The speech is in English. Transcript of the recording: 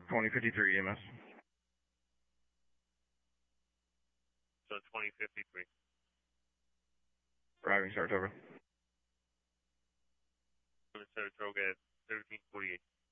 2053 EMS. So 2053. Driving Saratoga. Saratoga at 1348.